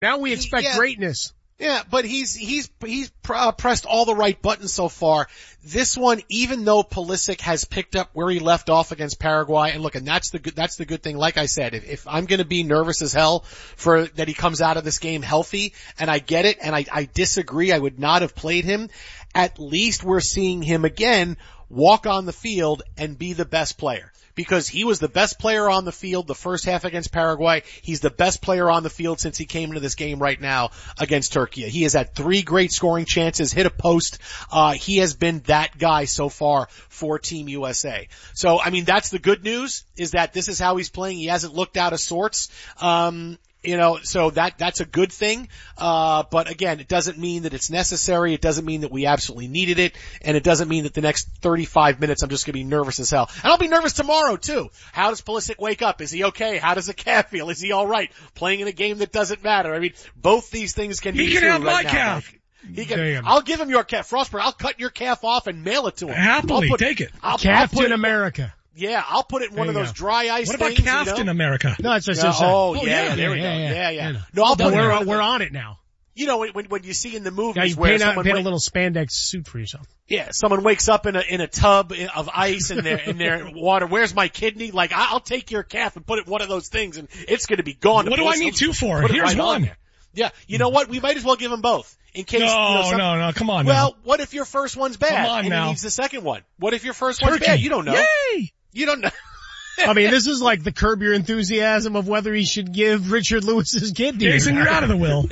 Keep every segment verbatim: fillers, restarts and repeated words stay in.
Now we expect he, yeah, greatness. Yeah, but he's, he's, he's uh, pressed all the right buttons so far. This one, even though Pulisic has picked up where he left off against Paraguay, and look, and that's the good, that's the good thing. Like I said, if, if I'm gonna be nervous as hell for that he comes out of this game healthy, and I get it, and I, I disagree, I would not have played him, at least we're seeing him again walk on the field and be the best player. Because he was the best player on the field the first half against Paraguay. He's the best player on the field since he came into this game right now against Turkey. He has had three great scoring chances, hit a post. Uh, he has been that guy so far for Team U S A. So, I mean, that's the good news, is that this is how he's playing. He hasn't looked out of sorts. Um, You know, so that, that's a good thing. Uh, but again, it doesn't mean that it's necessary. It doesn't mean that we absolutely needed it. And it doesn't mean that the next thirty-five minutes I'm just gonna be nervous as hell. And I'll be nervous tomorrow too. How does Pulisic wake up? Is he okay? How does the calf feel? Is he alright? Playing in a game that doesn't matter. I mean, both these things can be true. He can have my calf. He can, I'll give him your calf. Frostberg, I'll cut your calf off and mail it to him. Happily, put, take it. I'll, Captain I'll put America. Yeah, I'll put it in one of those go. dry ice What about things, Captain you know? America? No, it's just, yeah, it's oh, oh, yeah, yeah, there we yeah, go. yeah, Yeah, yeah. yeah. No, I'll no, put we're, it we're on it now. You know, when, when you see in the movies yeah, you where paint, someone out, paint wake, a little spandex suit for yourself. Yeah, someone wakes up in a, in a tub of ice in their, in their water. Where's my kidney? Like, I'll take your calf and put it in one of those things and it's gonna be gone. What do I need two for? Here's right one. On yeah, you know what? We might as well give them both. In case, no, you know, some, no, no, come on well, now. what if your first one's bad Come on and now. he needs the second one? What if your first Turkey. one's bad? You don't know. Yay! You don't know. I mean, this is like the Curb Your Enthusiasm of whether he should give Richard Lewis's kidney. Jason, you're out of the will.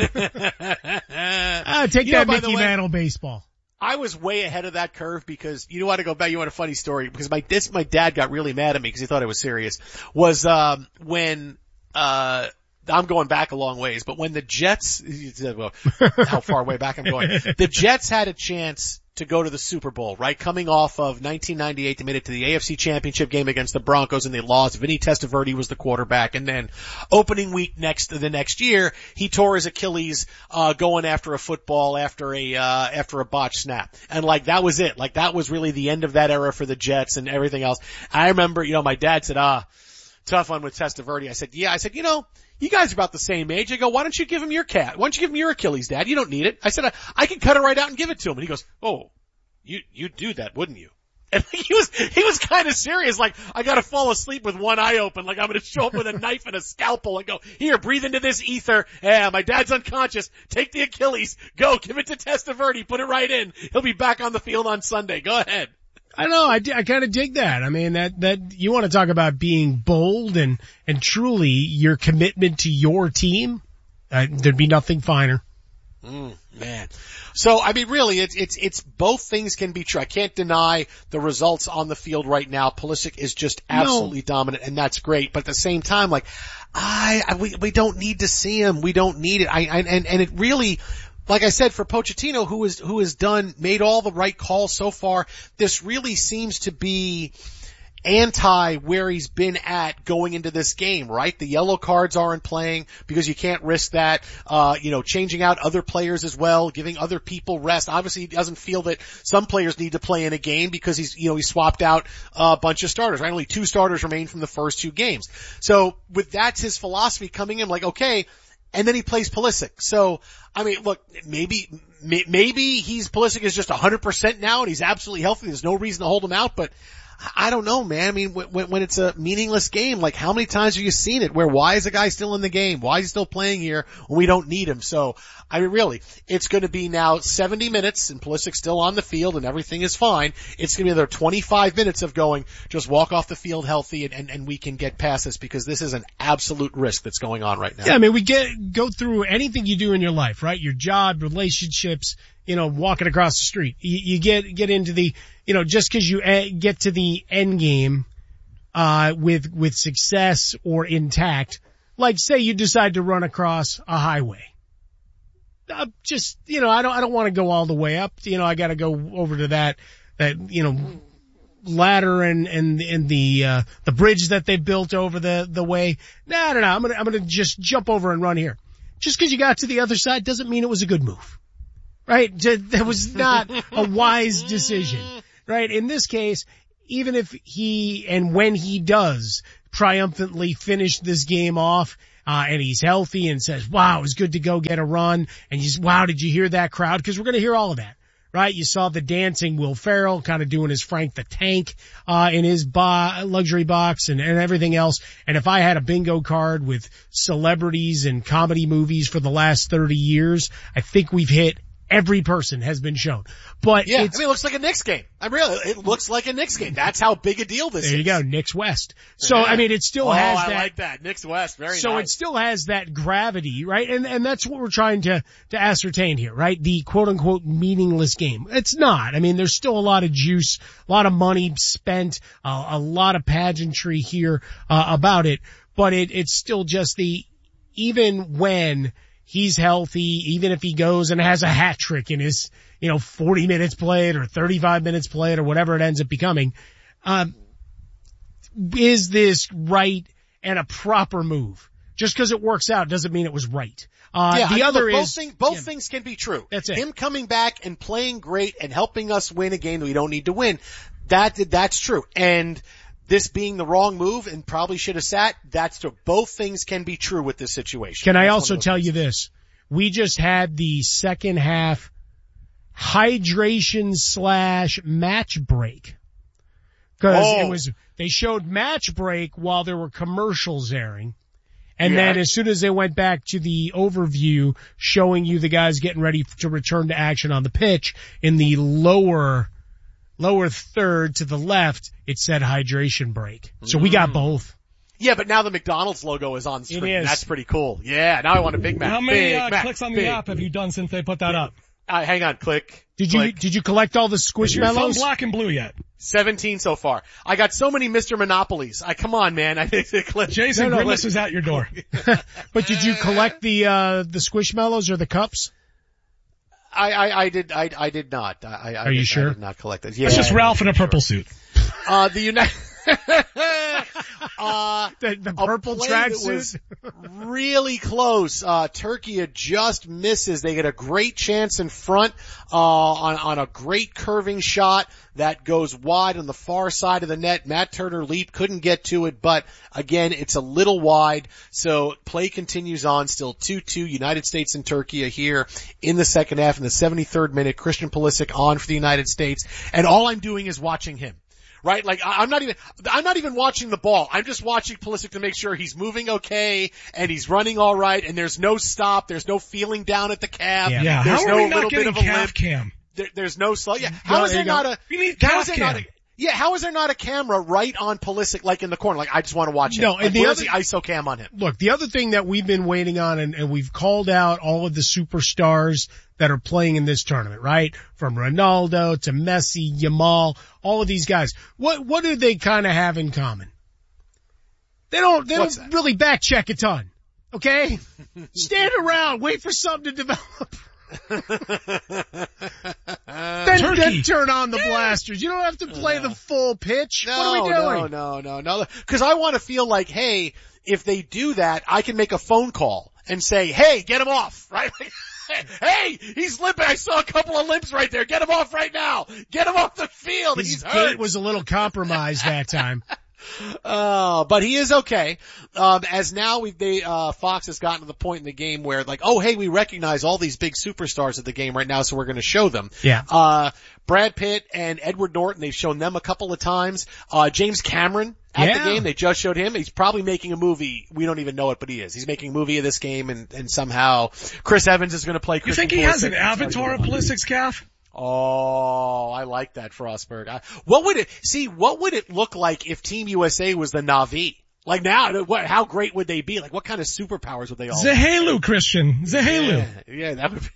ah, take you that know, Mickey Mantle baseball. I was way ahead of that curve because you want to go back. You want a funny story because my this my dad got really mad at me because he thought I was serious. Was um when uh I'm going back a long ways, but when the Jets, well, how far way back I'm going, the Jets had a chance to go to the Super Bowl, right? Coming off of nineteen ninety-eight, they made it to the A F C Championship game against the Broncos and they lost. Vinny Testaverde was the quarterback, and then opening week next the next year, he tore his Achilles uh going after a football after a uh after a botched snap. And like that was it. Like that was really the end of that era for the Jets and everything else. I remember, you know, my dad said, "Ah, tough one with Testaverde." I said, "Yeah." I said, "You know, you guys are about the same age." I go, "Why don't you give him your cat? Why don't you give him your Achilles, Dad? You don't need it." I said, I, I can cut it right out and give it to him. And he goes, "Oh, you, you'd do that, wouldn't you?" And he was, he was kind of serious, like, I gotta fall asleep with one eye open, like I'm gonna show up with a knife and a scalpel and go, "Here, breathe into this ether. Yeah, my dad's unconscious. Take the Achilles. Go, give it to Testaverde. Put it right in. He'll be back on the field on Sunday. Go ahead." I know, I, I kind of dig that. I mean, that, that, you want to talk about being bold and, and truly your commitment to your team, uh, there'd be nothing finer. Mm, man. So, I mean, really, it's, it's, it's, both things can be true. I can't deny the results on the field right now. Pulisic is just absolutely no. dominant, and that's great. But at the same time, like, I, I we, we don't need to see him. We don't need it. I, I and, and it really, like I said, for Pochettino, who is, who has done, made all the right calls so far, this really seems to be anti where he's been at going into this game, right? The yellow cards aren't playing because you can't risk that. Uh, you know, changing out other players as well, giving other people rest. Obviously, he doesn't feel that some players need to play in a game because he's, you know, he swapped out a bunch of starters, right? Only two starters remain from the first two games. So with that's his philosophy coming in, like, okay, and then he plays Pulisic. So, I mean, look, maybe, maybe he's, Pulisic is just one hundred percent now and he's absolutely healthy. There's no reason to hold him out, but I don't know, man. I mean, when, when it's a meaningless game, like how many times have you seen it where why is a guy still in the game? Why is he still playing here when we don't need him? So, I mean, really, it's going to be now seventy minutes and Pulisic's still on the field and everything is fine. It's going to be another twenty-five minutes of going, just walk off the field healthy and, and, and we can get past this because this is an absolute risk that's going on right now. Yeah, I mean, we get, go through anything you do in your life, right? Your job, relationships, you know, walking across the street. You, you get, get into the, you know, just cause you get to the end game, uh, with, with success or intact, like say you decide to run across a highway. Uh, just, you know, I don't, I don't want to go all the way up. You know, I got to go over to that, that, you know, ladder and, and, and the, uh, the bridge that they built over the, the way. No, no, no. I'm going to, I'm going to just jump over and run here. Just cause you got to the other side doesn't mean it was a good move. Right? That was not a wise decision. Right? In this case, even if he, and when he does triumphantly finish this game off, uh, and he's healthy and says, wow, it was good to go get a run. And you just, wow, did you hear that crowd? Cause we're going to hear all of that, right? You saw the dancing Will Ferrell kind of doing his Frank the Tank, uh, in his bo- luxury box and, and everything else. And if I had a bingo card with celebrities and comedy movies for the last thirty years, I think we've hit every person has been shown. But yeah, it's, I mean, it looks like a Knicks game. I really, it looks like a Knicks game. That's how big a deal this there is. you go, Knicks West. So, yeah. I mean, it still oh, has I that. like that. Knicks West, very so nice. it still has that gravity, right? And, and that's what we're trying to, to ascertain here, right? The quote unquote meaningless game. It's not. I mean, there's still a lot of juice, a lot of money spent, uh, a lot of pageantry here, uh, about it, but it, it's still just the, even when he's healthy, even if he goes and has a hat trick in his, you know, forty minutes played or thirty-five minutes played or whatever it ends up becoming, um, is this right and a proper move? Just because it works out doesn't mean it was right. Uh, yeah, the I mean, other look, both is, thing, both yeah, things can be true. That's it. Him coming back and playing great and helping us win a game that we don't need to win. That, that's true. And this being the wrong move and probably should have sat, that's true. Both things can be true with this situation. Can I That's also tell things. you this? We just had the second half hydration slash match break. Cause Oh. it was, they showed match break while there were commercials airing. And Yeah. then as soon as they went back to the overview showing you the guys getting ready to return to action on the pitch in the lower, lower third to the left, it said hydration break. So we got both. Yeah, but now the McDonald's logo is on screen. is. That's pretty cool. Yeah, now I want a Big Mac. How many Big uh, Mac, clicks on the Big. app have you done since they put that up? Uh, hang on, click. Did you, click. did you collect all the Is your phone squishmallows? black and blue yet? seventeen so far. I got so many Mister Monopolies. I come on, man. I click. Jason No, no, Grimace listen. is at your door. But did you collect the, uh, the squishmallows or the cups? I, I, I did, I, I did not. I, I Are you did, sure? I did not collect it. Yeah, It's just Ralph in a sure. purple suit. Uh, the United, uh, The, the a purple play that was tracksuit? really close. Uh, Turkey just misses. They get a great chance in front, uh, on, on a great curving shot that goes wide on the far side of the net. Matt Turner leap, couldn't get to it, but again, it's a little wide. So play continues on, still two two. United States and Turkey are here in the second half in the seventy-third minute. Christian Pulisic on for the United States. And all I'm doing is watching him. Right? Like, I- I'm not even, I'm not even watching the ball. I'm just watching Pulisic to make sure he's moving okay and he's running all right and there's no stop, there's no feeling down at the calf. Yeah. Yeah, There's how are no we little not bit getting of a calf limp. cam? There, there's no slow. Yeah. How No, is there there you not go. a, We need how calf is there cam. not a, yeah, how is there not a camera right on Pulisic like in the corner? Like, I just want to watch it. No, like, and the where's other- the I S O cam on him? Look, the other thing that we've been waiting on, and, and we've called out all of the superstars that are playing in this tournament, right? From Ronaldo to Messi, Yamal, all of these guys. What, what do they kind of have in common? They don't, they What's don't that? really back check a ton. Okay? Stand around, wait for something to develop. then, Turkey. then turn on the blasters. You don't have to play the full pitch. No, what are we doing? no, no, no, no. Cause I want to feel like, hey, if they do that, I can make a phone call and say, hey, get him off, right? Hey, he's limping. I saw a couple of limps right there. Get him off right now. Get him off the field. His He's gait hurt. was a little compromised that time. Uh, but he is okay. Um, as now we they, uh, Fox has gotten to the point in the game where like, oh, hey, we recognize all these big superstars at the game right now, so we're going to show them. Yeah. Uh, Brad Pitt and Edward Norton, they've shown them a couple of times. Uh, James Cameron at Yeah. the game, they just showed him. He's probably making a movie. We don't even know it, but he is. He's making a movie of this game, and, and somehow Chris Evans is going to play You Christian think he has Pulisic. an avatar of Pulisic's calf? Oh, I like that, Frostberg. I, what would it, see, what would it look like if Team U S A was the Na'vi? Like now, what, how great would they be? Like what kind of superpowers would they all have? Zahelu, Christian. Zahelu. Yeah, yeah, that would be.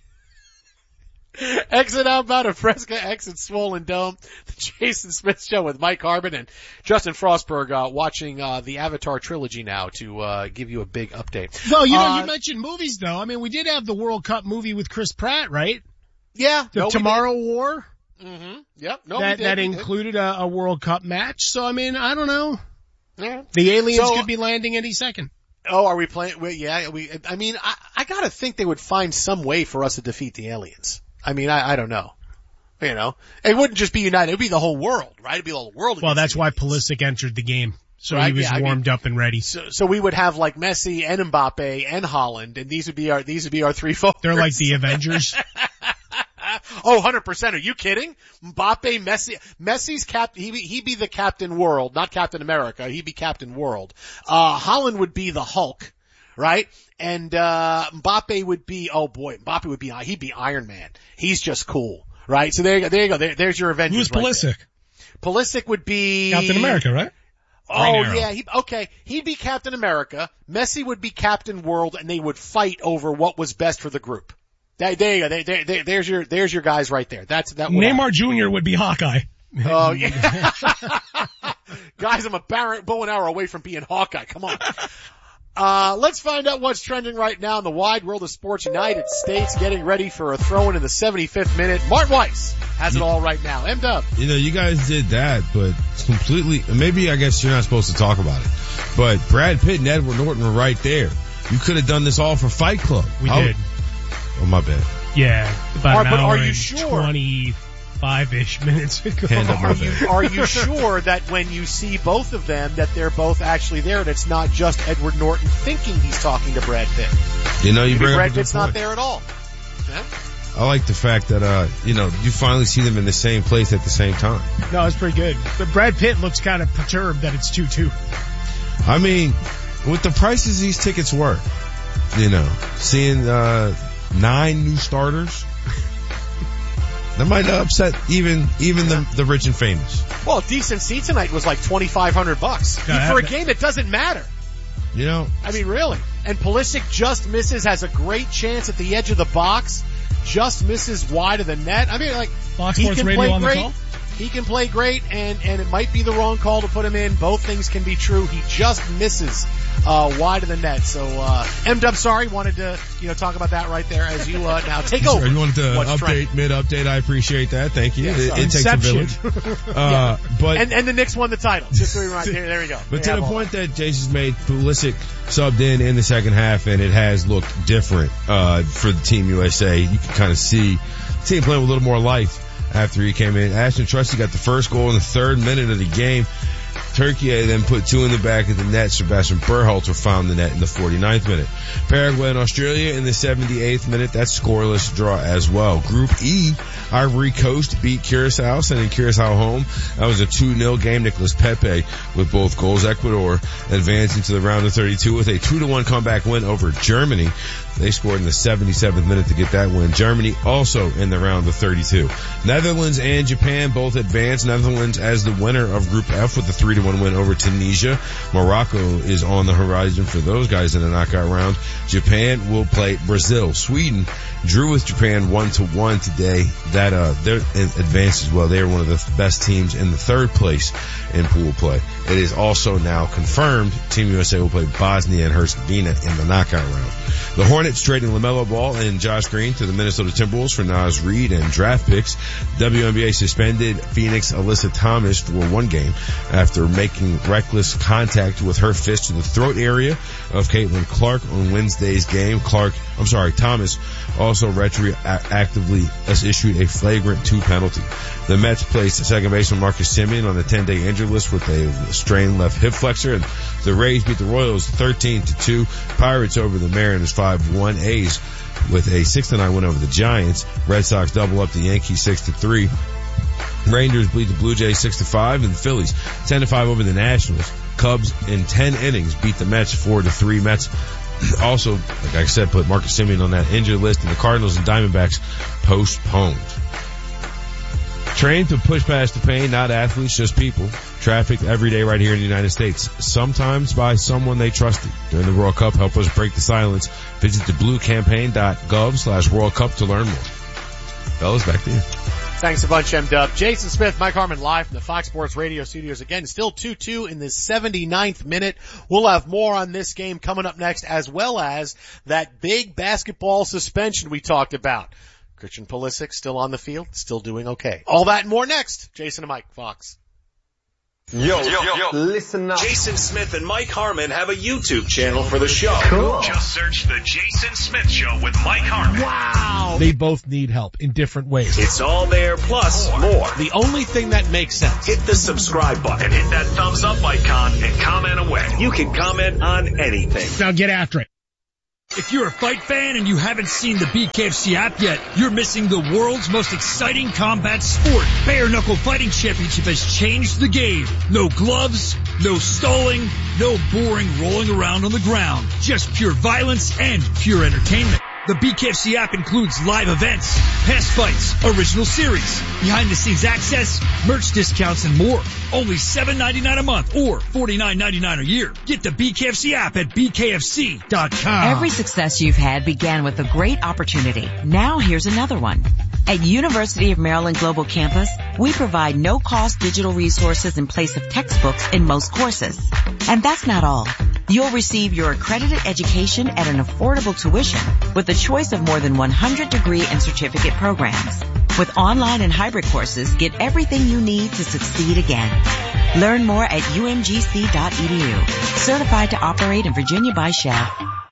Exit outbound of Fresca, exit Swollen Dome. The Jason Smith Show with Mike Harbin and Justin Frostberg, uh, watching, uh, the Avatar trilogy now to, uh, give you a big update. Well, you know, Uh, you mentioned movies though. I mean, we did have the World Cup movie with Chris Pratt, right? Yeah. The no, we Tomorrow War. did. Mm-hmm. Yep. No, that we did, that we did. included a, a World Cup match. So I mean, I don't know. Yeah. The aliens So- could be landing any second. Oh, are we playing? Well, yeah, we. I mean, I, I gotta think they would find some way for us to defeat the aliens. I mean, I, I don't know. You know, it wouldn't just be United; it would be the whole world, right? It'd be the whole world. Well, against that's the why aliens. Pulisic entered the game. So right? he was yeah, warmed I mean, up and ready. So, so we would have like Messi and Mbappe and Haaland, and these would be our these would be our three forwards. They're like the Avengers. Oh, one hundred percent. Are you kidding? Mbappe, Messi, Messi's cap, he be, he'd be the Captain World, not Captain America. He'd be Captain World. Uh, Haaland would be the Hulk, right? And, uh, Mbappe would be, oh boy, Mbappe would be, he'd be Iron Man. He's just cool, right? So there you go, there you go. There, there's your Avengers. Who's right Pulisic? there. Pulisic would be Captain America, right? Oh yeah, he, okay. He'd be Captain America. Messi would be Captain World, and they would fight over what was best for the group. There, there you go. There, there, there, there's your, there's your guys right there. That's that. Neymar Junior would be Hawkeye. Oh yeah. Guys, I'm a bar- bow and arrow away from being Hawkeye. Come on. Uh, let's find out what's trending right now in the wide world of sports. United States getting ready for a throw-in in the seventy-fifth minute. Martin Weiss has it all right now. M-Dub. You know, you guys did that, but it's completely, maybe I guess you're not supposed to talk about it, but Brad Pitt and Edward Norton were right there. You could have done this all for Fight Club. We How, did. Oh, my bad. Yeah. About Are- an but hour are you and sure? twenty-five-ish minutes ago. Hand up my Are bad. you, are you sure that when you see both of them that they're both actually there and it's not just Edward Norton thinking he's talking to Brad Pitt? You know, you Maybe bring Brad up a good Pitt's not point. there at all. Yeah? I like the fact that, uh, you know, you finally see them in the same place at the same time. No, it's pretty good. But Brad Pitt looks kind of perturbed that it's two two. I mean, with the prices these tickets were, you know, seeing, uh, nine new starters, that might upset even, even the, the rich and famous. Well, a decent seat tonight was like twenty-five hundred bucks Yeah, for a that- game that doesn't matter. You know, I mean, really. And Pulisic just misses, has a great chance at the edge of the box, just misses wide of the net. I mean, like, Fox he Sports can Radio play on the great. call? He can play great, and, and it might be the wrong call to put him in. Both things can be true. He just misses, uh, wide of the net. So, uh, M-Dub, sorry, wanted to, you know, talk about that right there as you, uh, now take over. you wanted to What's update, trending. mid-update. I appreciate that. Thank you. Yeah, it, sorry. it takes a Inception. village. Uh, but, And, and the Knicks won the title. Just so we remind, there, there we go. But They to have the all point that Jason's made, Pulisic subbed in in the second half, and it has looked different uh for the Team U S A. You can kind of see the team playing with a little more life after he came in. Ashton Trusty got the first goal in the third minute of the game. Turkey then put two in the back of the net. Sebastian Berhalter found the net in the forty-ninth minute. Paraguay and Australia in the seventy-eighth minute. That's scoreless draw as well. Group E, Ivory Coast beat Curacao, sending Curacao home. That was a two nil game. Nicolas Pepe with both goals. Ecuador advancing to the round of thirty-two with a two to one comeback win over Germany. They scored in the seventy-seventh minute to get that win. Germany also in the round of thirty-two. Netherlands and Japan both advanced. Netherlands as the winner of Group F with a three to one win over Tunisia. Morocco is on the horizon for those guys in the knockout round. Japan will play Brazil. Sweden drew with Japan one to one today. That, uh, they're advanced as well. They are one of the best teams in the third place in pool play. It is also now confirmed Team U S A will play Bosnia and Herzegovina in the knockout round. The Hornets trading LaMelo Ball and Josh Green to the Minnesota Timberwolves for Naz Reid and draft picks. W N B A suspended Phoenix Alyssa Thomas for one game after making reckless contact with her fist to the throat area of Caitlin Clark on Wednesday's game. Clark, I'm sorry, Thomas also retroactively has issued a flagrant two penalty. The Mets placed second baseman Marcus Semien on the ten-day injured list with a strained left hip flexor, and the Rays beat the Royals thirteen to two. Pirates over the Mariners five one. A's with a six to nine win over the Giants. Red Sox double up the Yankees six to three. Rangers beat the Blue Jays six to five, and the Phillies ten to five over the Nationals. Cubs in ten innings beat the Mets four to three. Mets also, like I said, put Marcus Semien on that injured list, and the Cardinals and Diamondbacks postponed. Trained to push past the pain, not athletes, just people. Trafficked every day right here in the United States. Sometimes by someone they trusted. During the World Cup, help us break the silence. Visit the bluecampaign.gov slash World Cup to learn more. Fellas, back to you. Thanks a bunch, M-Dub. Jason Smith, Mike Harmon live from the Fox Sports Radio studios. Again, still two two in the seventy-ninth minute. We'll have more on this game coming up next, as well as that big basketball suspension we talked about. Christian Pulisic still on the field, still doing okay. All that and more next. Jason and Mike, Fox. Yo, yo, yo, listen up. Jason Smith and Mike Harmon have a YouTube channel for the show. Cool. Just search The Jason Smith Show with Mike Harmon. Wow. now. They both need help in different ways. It's all there plus more. The only thing that makes sense. Hit the subscribe button, hit that thumbs up icon, and comment away. You can comment on anything. Now get after it. If you're a fight fan and you haven't seen the B K F C app yet, you're missing the world's most exciting combat sport. Bare Knuckle Fighting Championship has changed the game. No gloves, no stalling, no boring rolling around on the ground. Just pure violence and pure entertainment. The B K F C app includes live events, past fights, original series, behind-the-scenes access, merch discounts, and more. Only seven ninety-nine a month or forty-nine ninety-nine a year. Get the B K F C app at B K F C dot com. Every success you've had began with a great opportunity. Now here's another one. At University of Maryland Global Campus, we provide no-cost digital resources in place of textbooks in most courses. And that's not all. You'll receive your accredited education at an affordable tuition with a choice of more than one hundred degree and certificate programs. With online and hybrid courses, get everything you need to succeed again. Learn more at U M G C dot E D U. Certified to operate in Virginia by Shell.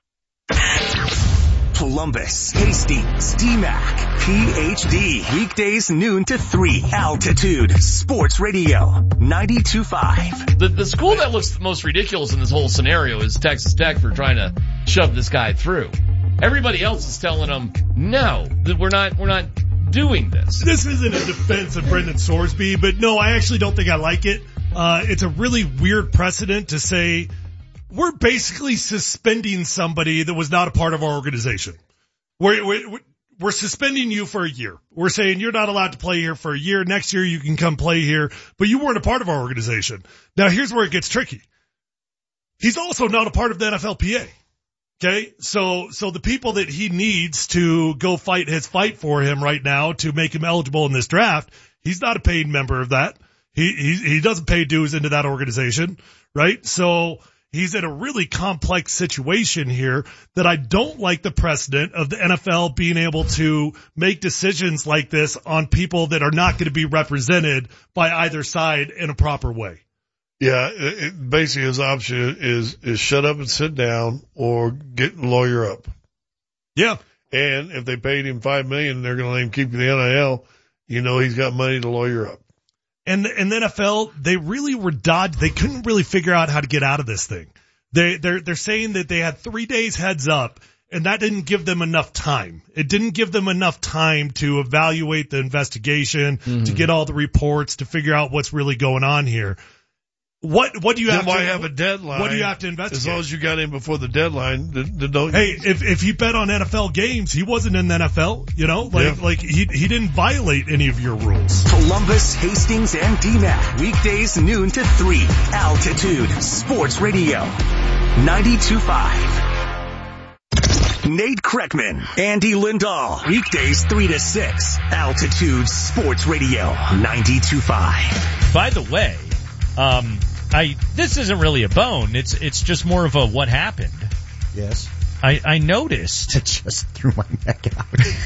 Columbus, Hastings, D MAC, P H D. Weekdays noon to three. Altitude Sports Radio ninety-two point five. The, the school that looks the most ridiculous in this whole scenario is Texas Tech for trying to shove this guy through. Everybody else is telling them, no, that we're not, we're not doing this. This isn't a defense of Brendan Sorsby, but no, I actually don't think I like it. Uh, it's a really weird precedent to say we're basically suspending somebody that was not a part of our organization. We're, we're, we're suspending you for a year. We're saying you're not allowed to play here for a year. Next year you can come play here, but you weren't a part of our organization. Now here's where it gets tricky. He's also not a part of the N F L P A. Okay, so, so the people that he needs to go fight his fight for him right now to make him eligible in this draft, he's not a paid member of that. He, he, he doesn't pay dues into that organization, right? So he's in a really complex situation here that I don't like the precedent of the N F L being able to make decisions like this on people that are not going to be represented by either side in a proper way. Yeah, it, it, basically his option is, is shut up and sit down or get lawyer up. Yeah. And if they paid him five million and they're going to let him keep the N I L, you know he's got money to lawyer up. And, and the N F L, they really were dodged. They couldn't really figure out how to get out of this thing. They, they're, they're saying that they had three days heads up and that didn't give them enough time. It didn't give them enough time to evaluate the investigation, mm-hmm. to get all the reports, to figure out what's really going on here. What, what do you then have why to, have a deadline? What do you have to investigate? As long as you got in before the deadline, then, then don't. Hey, if, if he bet on N F L games, he wasn't in the N F L, you know, like, yeah. like he, he didn't violate any of your rules. Columbus, Hastings, and D MAC. Weekdays noon to three. Altitude Sports Radio ninety-two point five. Nate Kreckman, Andy Lindahl. Weekdays three to six. Altitude Sports Radio ninety-two point five. By the way, um, I, this isn't really a bone. It's, it's just more of a what happened. Yes. I, I noticed. I just threw my neck out.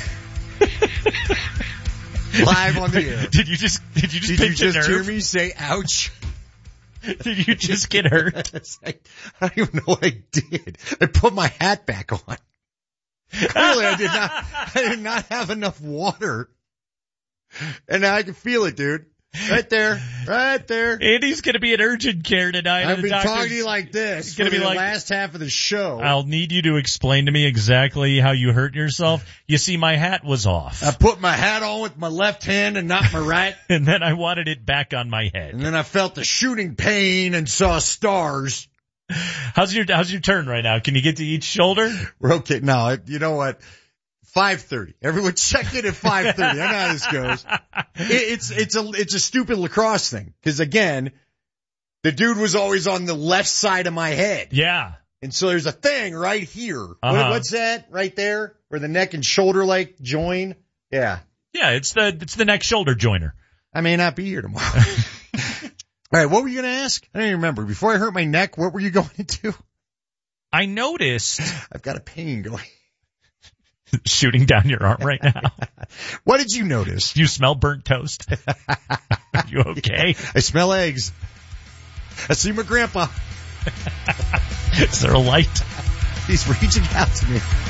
Live on the air. Did you just, did you just Did you pinch just a nerve? hear me say ouch? Did you just get hurt? I, I don't even know what I did. I put my hat back on. Clearly I did not, I did not have enough water. And now I can feel it, dude. Right there, right there. Andy's going to be in urgent care tonight. I've been talking to you like this for the like, last half of the show. I'll need you to explain to me exactly how you hurt yourself. You see, my hat was off. I put my hat on with my left hand and not my right. And then I wanted it back on my head. And then I felt the shooting pain and saw stars. How's your, how's your turn right now? Can you get to each shoulder? We're okay. No, you know what? five thirty. Everyone check in at five thirty. I know how this goes. It, it's, it's a, it's a stupid lacrosse thing. Cause again, the dude was always on the left side of my head. Yeah. And so there's a thing right here. Uh-huh. What, what's that right there? Where the neck and shoulder like join? Yeah. Yeah. It's the, it's the neck shoulder joiner. I may not be here tomorrow. All right. What were you going to ask? I don't even remember. Before I hurt my neck, what were you going to? I noticed. I've got a pain going. Shooting down your arm right now. What did you notice? Do you smell burnt toast? Are you okay? I smell eggs. I see my grandpa. Is there a light? He's reaching out to me.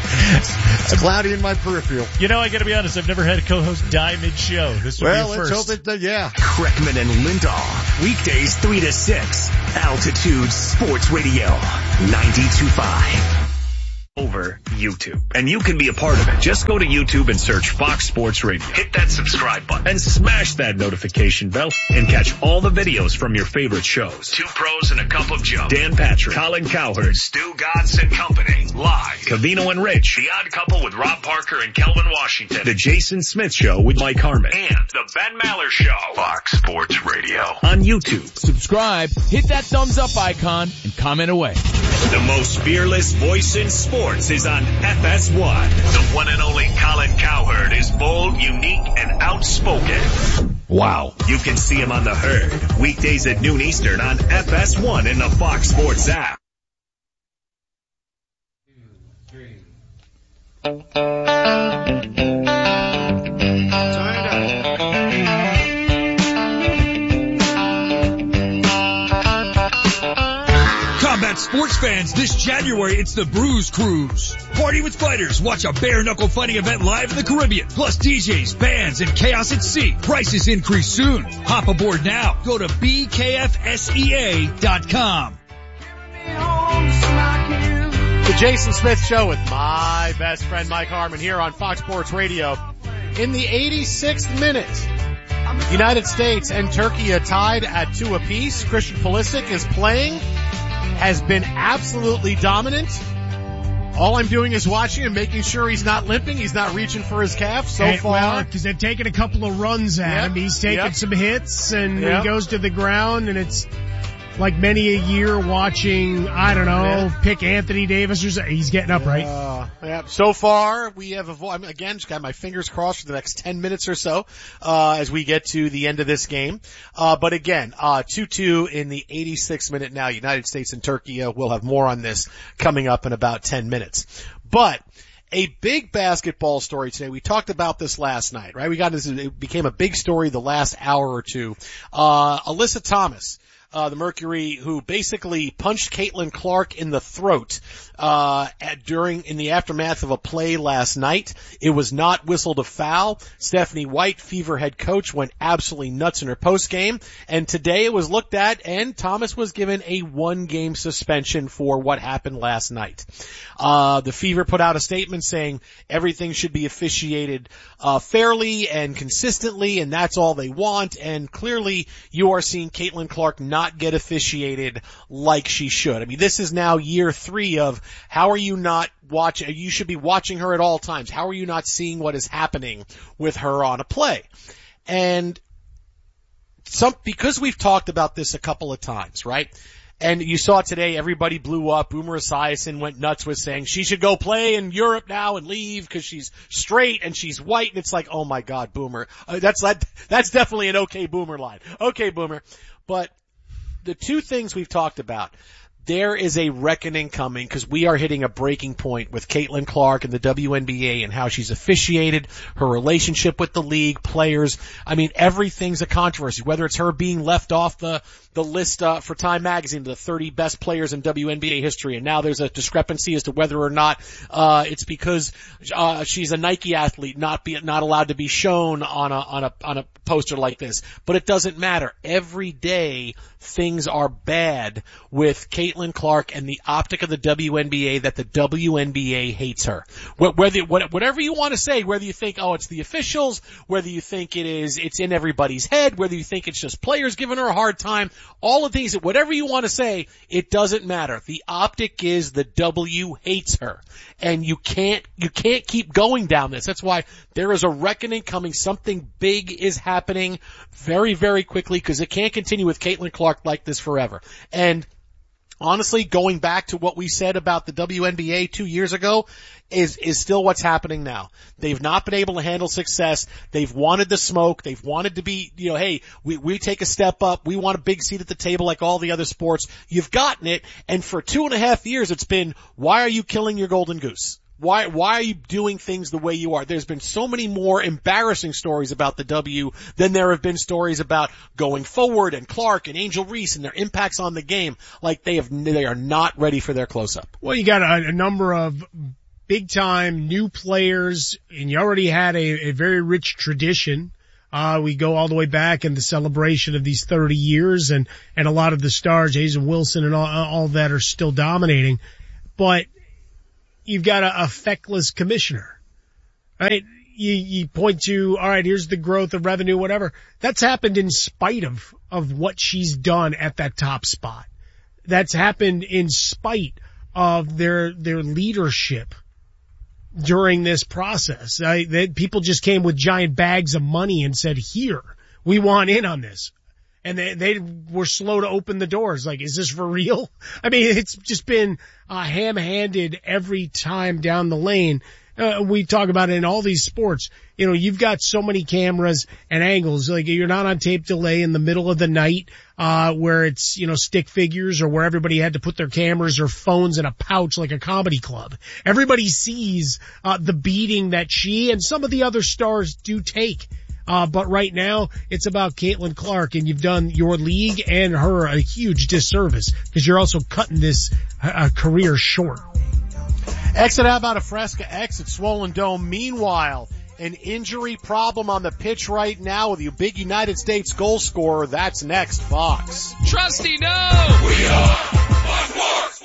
It's cloudy in my peripheral. You know, I gotta be honest, I've never had a co-host die mid-show. This would well, be a let's first. hope it, uh, yeah. Kreckman and Lindahl. Weekdays three to six. Altitude Sports Radio. ninety-two point five. Over YouTube. And you can be a part of it. Just go to YouTube and search Fox Sports Radio. Hit that subscribe button and smash that notification bell and catch all the videos from your favorite shows. Two Pros and a Cup of Joe. Dan Patrick, Colin Cowherd, Stu Godson and Company. Live. Cavino and Rich. The Odd Couple with Rob Parker and Kelvin Washington. The Jason Smith Show with Mike Harmon. And The Ben Maller Show. Fox Sports Radio. On YouTube. Subscribe, hit that thumbs up icon, and comment away. The most fearless voice in sports is on F S one. The one and only Colin Cowherd is bold, unique, and outspoken. Wow. You can see him on The Herd. Weekdays at noon Eastern on F S one in the Fox Sports app. Combat sports fans, this January it's the Bruise Cruise. Party with fighters, watch a bare knuckle fighting event live in the Caribbean. Plus D Js, bands, and chaos at sea. Prices increase soon. Hop aboard now. Go to B K F S E A dot com. The Jason Smith Show with my best friend Mike Harmon here on Fox Sports Radio. In the eighty-sixth minute, United States and Turkey are tied at two apiece. Christian Pulisic is playing, has been absolutely dominant. All I'm doing is watching and making sure he's not limping. He's not reaching for his calf so hey, far. Well, because they've taken a couple of runs at yep. him. He's taken yep. some hits, and yep. he goes to the ground, and it's like many a year watching, I don't know, yeah. pick Anthony Davis or something. He's getting up, right? Uh, yeah. So far, we have, avo- I mean, again, just got my fingers crossed for the next ten minutes or so, uh, as we get to the end of this game. Uh, but again, uh, two two in the eighty-sixth minute now. United States and Turkey, uh, we'll have more on this coming up in about ten minutes. But a big basketball story today. We talked about this last night, right? We got this, it became a big story the last hour or two. Uh, Alyssa Thomas, Uh, the Mercury, who basically punched Caitlin Clark in the throat, uh, at, during, in the aftermath of a play last night. It was not whistled a foul. Stephanie White, Fever head coach, went absolutely nuts in her post game. And today it was looked at, and Thomas was given a one game suspension for what happened last night. Uh, the Fever put out a statement saying everything should be officiated, uh, fairly and consistently, and that's all they want. And clearly you are seeing Caitlin Clark not not get officiated like she should. I mean, this is now year three of how are you not watching, you should be watching her at all times. How are you not seeing what is happening with her on a play? And some, because we've talked about this a couple of times, right? And you saw today everybody blew up. Boomer Esiason went nuts with saying she should go play in Europe now and leave because she's straight and she's white. And it's like, oh my God, Boomer. Uh, that's, that, that's definitely an okay Boomer line. Okay, Boomer. But the two things we've talked about, there is a reckoning coming because we are hitting a breaking point with Caitlin Clark and the W N B A and how she's officiated, her relationship with the league, players. I mean, everything's a controversy, whether it's her being left off the the list uh, for Time Magazine, the thirty best players in W N B A history, and now there's a discrepancy as to whether or not uh it's because uh she's a Nike athlete, not be not allowed to be shown on a on a on a poster like this. But it doesn't matter. Every day things are bad with Caitlin Clark and the optic of the W N B A that the W N B A hates her. Whether whatever you want to say, whether you think oh it's the officials, whether you think it is it's in everybody's head, whether you think it's just players giving her a hard time. All of these, whatever you want to say, it doesn't matter. The optic is the W hates her. And you can't, you can't keep going down this. That's why there is a reckoning coming. Something big is happening very, very quickly because it can't continue with Caitlin Clark like this forever. And honestly, going back to what we said about the W N B A two years ago is, is still what's happening now. They've not been able to handle success. They've wanted the smoke. They've wanted to be, you know, hey, we, we take a step up. We want a big seat at the table like all the other sports. You've gotten it. And for two and a half years, it's been, why are you killing your golden goose? Why, why are you doing things the way you are? There's been so many more embarrassing stories about the W than there have been stories about going forward and Clark and Angel Reese and their impacts on the game. Like they have, they are not ready for their close up. Well, you got a, a number of big time new players, and you already had a, a very rich tradition. Uh, we go all the way back in the celebration of these thirty years, and, and a lot of the stars, Jason Wilson and all, all that are still dominating. But you've got a, a feckless commissioner, right? You, you point to, all right, here's the growth of revenue, whatever. That's happened in spite of, of what she's done at that top spot. That's happened in spite of their, their leadership during this process. I, they, people just came with giant bags of money and said, here, we want in on this. And they, they were slow to open the doors. Like, is this for real? I mean, it's just been uh, ham-handed every time down the lane. Uh, we talk about it in all these sports. You know, you've got so many cameras and angles. Like, you're not on tape delay in the middle of the night, uh, where it's, you know, stick figures or where everybody had to put their cameras or phones in a pouch like a comedy club. Everybody sees, uh, the beating that she and some of the other stars do take. Uh, but right now it's about Caitlin Clark, and you've done your league and her a huge disservice because you're also cutting this, uh, career short. Exit out about a Fresca X at Swollen Dome. Meanwhile, an injury problem on the pitch right now with your big United States goal scorer. That's next, Fox. Trusty, no! We are Fox.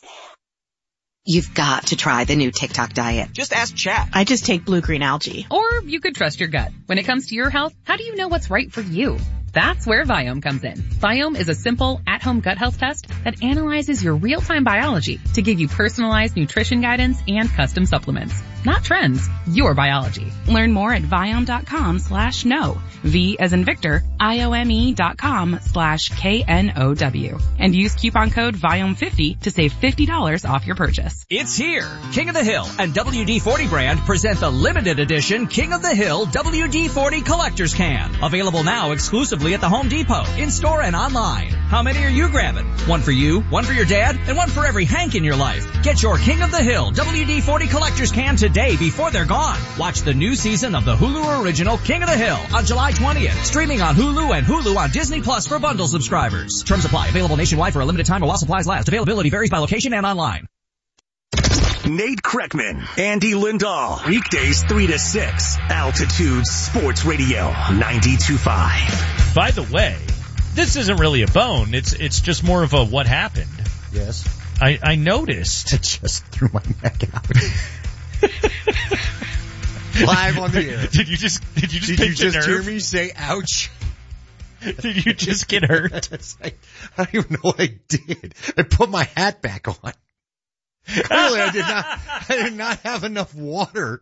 You've got to try the new TikTok diet. Just ask Chat. I just take blue-green algae. Or you could trust your gut. When it comes to your health, how do you know what's right for you? That's where Viome comes in. Viome is a simple, at-home gut health test that analyzes your real-time biology to give you personalized nutrition guidance and custom supplements. Not trends, your biology. Learn more at Viome.com slash no. V as in Victor, I-O-M-E dot com slash K N O W. And use coupon code Viome fifty to save fifty dollars off your purchase. It's here. King of the Hill and W D forty brand present the limited edition King of the Hill W D forty Collector's Can. Available now exclusively at the Home Depot, in-store and online. How many are you grabbing? One for you, one for your dad, and one for every Hank in your life. Get your King of the Hill W D forty Collector's Can today before they're gone. Watch the new season of the Hulu original King of the Hill on July twentieth. Streaming on Hulu and Hulu on Disney Plus for bundle subscribers. Terms apply. Available nationwide for a limited time or while supplies last. Availability varies by location and online. Nate Kreckman, Andy Lindahl. Weekdays three to six. Altitude Sports Radio ninety-two point five. By the way, this isn't really a bone. It's it's just more of a what happened. Yes. I, I noticed. I just threw my neck out. Live on the air. Did you just did you just did pinch you just a nerve? hear me say ouch? Did you just get hurt? like, I don't even know what I did. I put my hat back on. Clearly I did not I did not have enough water.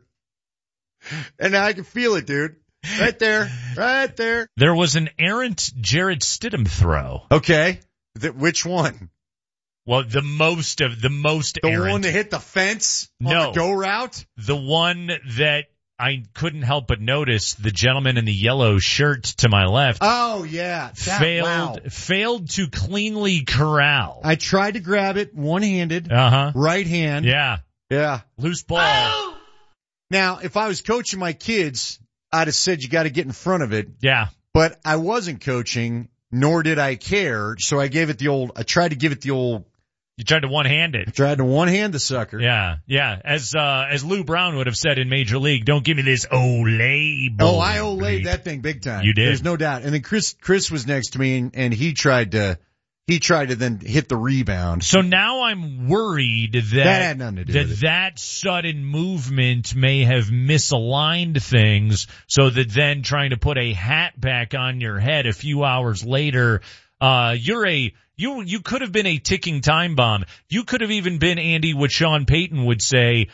And now I can feel it, dude. Right there. Right there. There was an errant Jared Stidham throw. Okay. The, which one? Well, the most of the most The errant. one that hit the fence on No. the go route? The one that I couldn't help but notice, the gentleman in the yellow shirt to my left. Oh, yeah. That, failed wow. failed to cleanly corral. I tried to grab it one-handed. Uh-huh. Right hand. Yeah. Yeah. Loose ball. Oh! Now, if I was coaching my kids, I'd have said you got to get in front of it. Yeah. But I wasn't coaching, nor did I care, so I gave it the old, I tried to give it the old, You tried to one-hand it. I tried to one-hand the sucker. Yeah, yeah. As uh as Lou Brown would have said in Major League, don't give me this Olay ball. Oh, I Olayed that thing big time. You did. There's no doubt. And then Chris, Chris was next to me, and, and he tried to, he tried to then hit the rebound. So now I'm worried that That had nothing to do that, with it. that sudden movement may have misaligned things, so that then trying to put a hat back on your head a few hours later, uh, you're a, you, you could have been a ticking time bomb. You could have even been, Andy, what Sean Payton would say,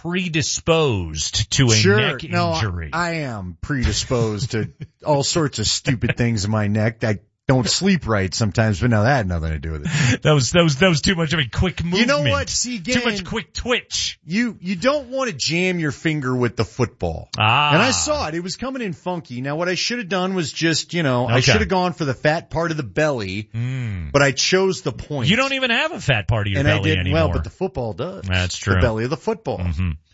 predisposed to a sure. neck no, injury. I, I am predisposed to all sorts of stupid things in my neck. I don't sleep right sometimes, but no, that had nothing to do with it. That was, that was, that was too much of a quick movement. You know what? See, again, too much quick twitch. You, you don't want to jam your finger with the football. Ah. And I saw it. It was coming in funky. Now, what I should have done was just, you know, Okay. I should have gone for the fat part of the belly, Mm. but I chose the point. You don't even have a fat part of your and belly I did anymore. well, but the football does. That's true. The belly of the football. Mm-hmm.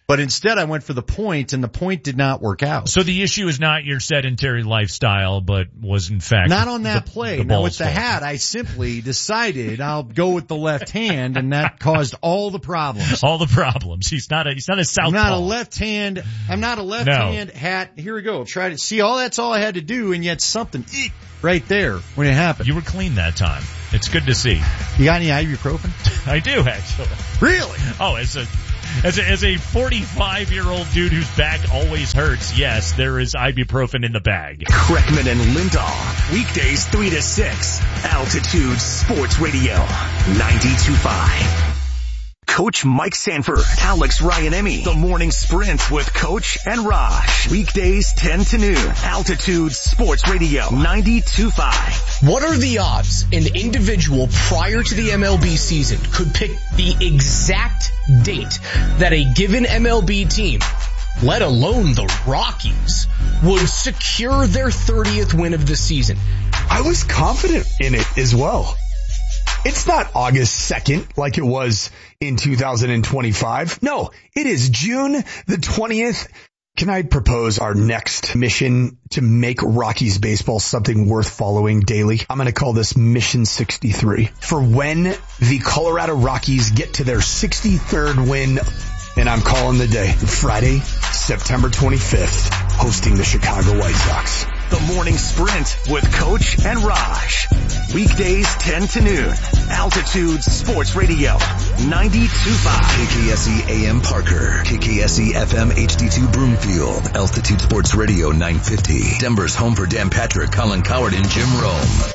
But instead I went for the point, and the point did not work out. So the issue is not your sedentary lifestyle, but was in fact not on that the, play. The now with the fault. hat, I simply decided I'll go with the left hand, and that caused all the problems. All the problems. He's not a he's not a southpaw. I'm not a left hand. I'm not a left No. hand hat. Here we go. Try to see. All that's all I had to do, and yet something eek, right there when it happened. You were clean that time. It's good to see. You got any ibuprofen? I do actually. Really? Oh, as a As a, as a forty-five-year-old dude whose back always hurts, yes, there is ibuprofen in the bag. Kreckman and Lindahl, weekdays three to six, Altitude Sports Radio, ninety-two point five. Coach Mike Sanford, Alex Ryan-Emmy, The Morning Sprint with Coach and Raj, weekdays ten to noon, Altitude Sports Radio, ninety-two point five. What are the odds an individual prior to the M L B season could pick the exact date that a given M L B team, let alone the Rockies, would secure their thirtieth win of the season? I was confident in it as well. It's not August second like it was in two thousand twenty-five. No, it is June the twentieth. Can I propose our next mission to make Rockies baseball something worth following daily? I'm going to call this Mission sixty-three. For when the Colorado Rockies get to their sixty-third win, and I'm calling the day Friday, September twenty-fifth, hosting the Chicago White Sox. The Morning Sprint with Coach and Raj, weekdays ten to noon, Altitude Sports Radio, ninety-two point five. K K S E A M Parker, K K S E F M H D two Broomfield, Altitude Sports Radio nine fifty. Denver's home for Dan Patrick, Colin Coward, and Jim Rome.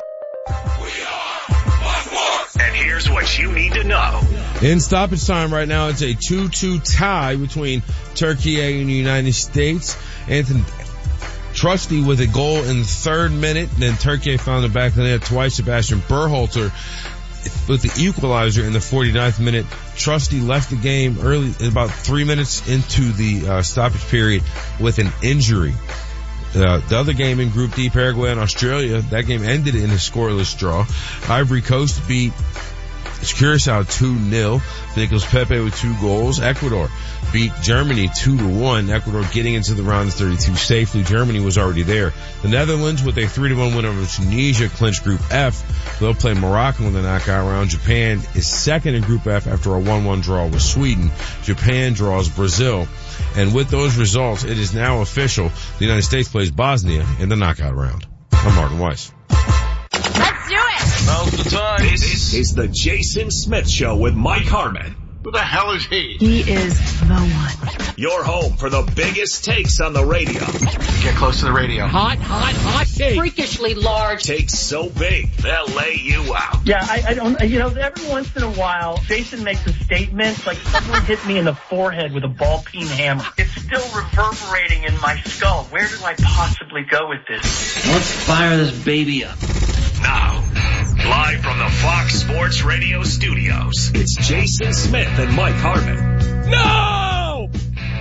And here's what you need to know. In stoppage time right now, it's a two two tie between Turkey and the United States. Anthony Trusty with a goal in the third minute. Then Turkey found the back of the net twice. Sebastian Berhalter with the equalizer in the forty-ninth minute. Trusty left the game early, about three minutes into the uh, stoppage period with an injury. Uh, the other game in Group D, Paraguay and Australia, that game ended in a scoreless draw. Ivory Coast beat Curacao two nil. Nicolas Pepe with two goals. Ecuador beat Germany two to one. Ecuador getting into the round of thirty-two safely. Germany was already there. The Netherlands with a three to one win over Tunisia clinched Group F. They'll play Morocco in the knockout round. Japan is second in Group F after a one one draw with Sweden. Japan draws Brazil. And with those results, it is now official. The United States plays Bosnia in the knockout round. I'm Martin Weiss. Let's do it! Now's the time. This is the Jason Smith Show with Mike Harmon. Who the hell is he? He is the one. Your home for the biggest takes on the radio. Get close to the radio. Hot, hot, hot take. Freakishly large. Takes so big, they'll lay you out. Yeah, I, I don't, you know, every once in a while, Jason makes a statement like someone hit me in the forehead with a ball peen hammer. It's still reverberating in my skull. Where do I possibly go with this? Let's fire this baby up. Now, live from the Fox Sports Radio studios, it's Jason Smith and Mike Harmon. No!